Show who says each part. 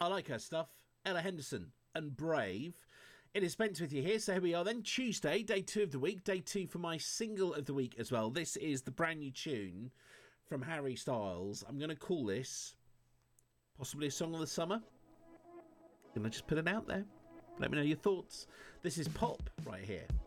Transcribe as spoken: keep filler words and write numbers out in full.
Speaker 1: I like her stuff. Ella Henderson and Brave. It is Spence with you here. So here we are then. Tuesday, day two of the week. Day two for my single of the week as well. This is the brand new tune from Harry Styles. I'm going to call this possibly a song of the summer. Going to just put it out there. Let me know your thoughts. This is Pop right here.